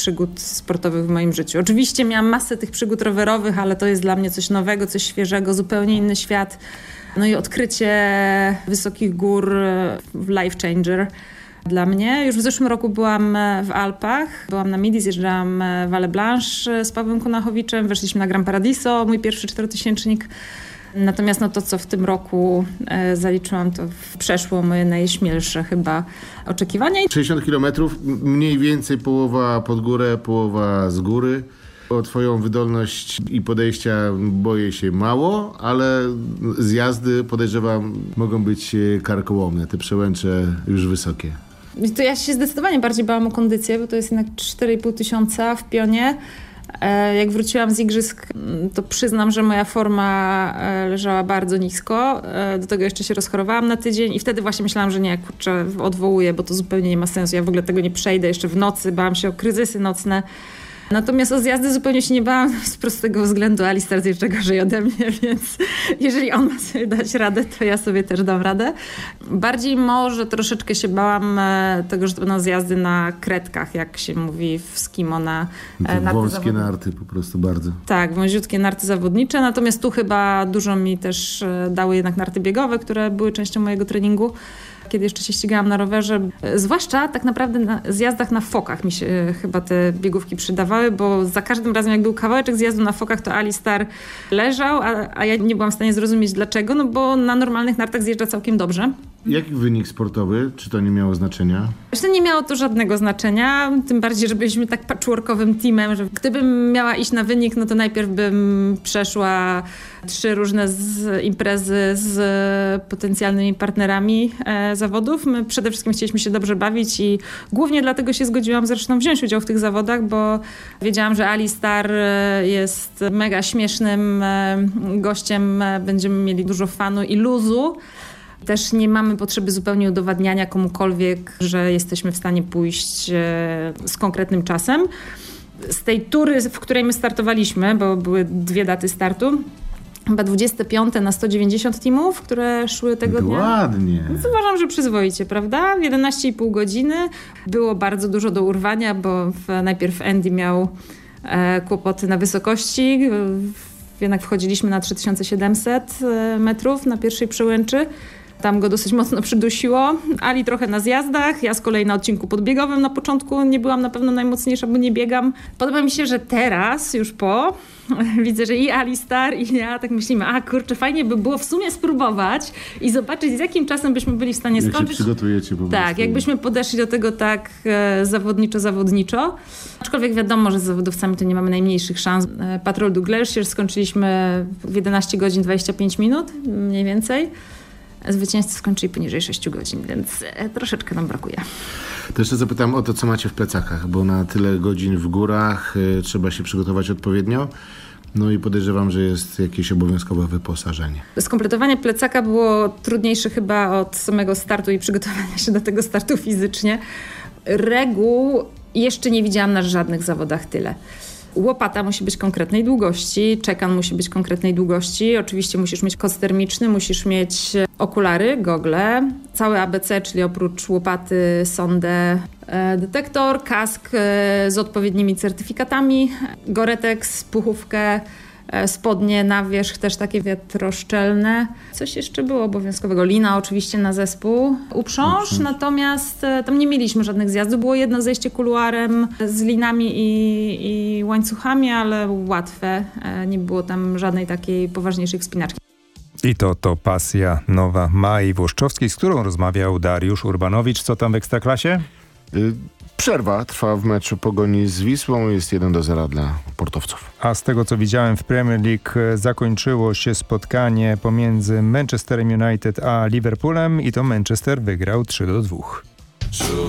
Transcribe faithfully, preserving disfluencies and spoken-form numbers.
przygód sportowych w moim życiu. Oczywiście miałam masę tych przygód rowerowych, ale to jest dla mnie coś nowego, coś świeżego, zupełnie inny świat. No i odkrycie wysokich gór, life changer dla mnie. Już w zeszłym roku byłam w Alpach, byłam na Midi, zjeżdżałam Vallée Blanche z Pawłem Kunachowiczem, weszliśmy na Gran Paradiso, mój pierwszy czterotysięcznik. Natomiast no to, co w tym roku e, zaliczyłam, to przeszło moje najśmielsze chyba oczekiwania. sześćdziesiąt kilometrów, mniej więcej połowa pod górę, połowa z góry. O twoją wydolność i podejścia boję się mało, ale zjazdy, podejrzewam, mogą być karkołomne, te przełęcze już wysokie. To ja się zdecydowanie bardziej bałam o kondycję, bo to jest jednak cztery i pół tysiąca w pionie. Jak wróciłam z igrzysk, to przyznam, że moja forma leżała bardzo nisko. Do tego jeszcze się rozchorowałam na tydzień i wtedy właśnie myślałam, że nie, kurczę, odwołuję, bo to zupełnie nie ma sensu. Ja w ogóle tego nie przejdę jeszcze w nocy. Bałam się o kryzysy nocne. Natomiast o zjazdy zupełnie się nie bałam z prostego względu. Alistair zjeżdża gorzej ode mnie, więc jeżeli on ma sobie dać radę, to ja sobie też dam radę. Bardziej może troszeczkę się bałam tego, że to będą zjazdy na kredkach, jak się mówi w skimo, na narty wąskie zawodnicze. narty po prostu bardzo. Tak, wąziutkie narty zawodnicze. Natomiast tu chyba dużo mi też dały jednak narty biegowe, które były częścią mojego treningu, kiedy jeszcze się ścigałam na rowerze. Zwłaszcza tak naprawdę na zjazdach na fokach mi się chyba te biegówki przydawały, bo za każdym razem jak był kawałeczek zjazdu na fokach, to Alistair leżał, a, a ja nie byłam w stanie zrozumieć dlaczego, no bo na normalnych nartach zjeżdża całkiem dobrze. Jaki wynik sportowy? Czy to nie miało znaczenia? Myślę, nie miało to żadnego znaczenia, tym bardziej, że byliśmy tak patchworkowym teamem, że gdybym miała iść na wynik, no to najpierw bym przeszła trzy różne z imprezy z potencjalnymi partnerami e, zawodów. My przede wszystkim chcieliśmy się dobrze bawić i głównie dlatego się zgodziłam zresztą wziąć udział w tych zawodach, bo wiedziałam, że Alistair jest mega śmiesznym e, gościem, będziemy mieli dużo fanu i luzu. Też nie mamy potrzeby zupełnie udowadniania komukolwiek, że jesteśmy w stanie pójść z konkretnym czasem. Z tej tury, w której my startowaliśmy, bo były dwie daty startu, chyba dwudzieste piąte na sto dziewięćdziesiąt teamów, które szły tego dnia. Ładnie. Więc uważam, że przyzwoicie, prawda? W jedenaście i pół godziny. Było bardzo dużo do urwania, bo w, najpierw Andy miał e, kłopoty na wysokości. Jednak wchodziliśmy na trzy tysiące siedemset metrów na pierwszej przełęczy. Tam go dosyć mocno przydusiło. Ali trochę na zjazdach, ja z kolei na odcinku podbiegowym na początku nie byłam na pewno najmocniejsza, bo nie biegam. Podoba mi się, że teraz, już po, widzę, że i Alistair, i ja tak myślimy, a kurczę, fajnie by było w sumie spróbować i zobaczyć, z jakim czasem byśmy byli w stanie Jak skończyć. się przygotujecie po prostu. Tak, jakbyśmy podeszli do tego tak e, zawodniczo-zawodniczo. Aczkolwiek wiadomo, że z zawodowcami to nie mamy najmniejszych szans. E, Patrol du Glacier skończyliśmy w jedenaście godzin dwadzieścia pięć minut, mniej więcej. Zwycięzcy skończyli poniżej sześć godzin, więc e, troszeczkę nam brakuje. To jeszcze zapytam o to, co macie w plecakach, bo na tyle godzin w górach y, trzeba się przygotować odpowiednio. No i podejrzewam, że jest jakieś obowiązkowe wyposażenie. Skompletowanie plecaka było trudniejsze chyba od samego startu i przygotowania się do tego startu fizycznie. Reguł jeszcze nie widziałam na żadnych zawodach tyle. Łopata musi być konkretnej długości, czekan musi być konkretnej długości. Oczywiście musisz mieć koc termiczny, musisz mieć okulary, gogle, całe A B C, czyli oprócz łopaty, sondę, e, detektor, kask e, z odpowiednimi certyfikatami, Gore-Tex, puchówkę, e, spodnie na wierzch, też takie wiatroszczelne. Coś jeszcze było obowiązkowego. Lina oczywiście na zespół. Uprząż, Uprząż. Natomiast e, tam nie mieliśmy żadnych zjazdów. Było jedno zejście kuluarem z linami i, i łańcuchami, ale łatwe. E, nie było tam żadnej takiej poważniejszej wspinaczki. I to to pasja nowa Mai Włoszczowskiej, z którą rozmawiał Dariusz Urbanowicz. Co tam w Ekstraklasie? Y, przerwa trwa w meczu Pogoni z Wisłą. Jest jeden do zera dla portowców. A z tego, co widziałem w Premier League, zakończyło się spotkanie pomiędzy Manchesterem United a Liverpoolem i to Manchester wygrał trzy do dwóch.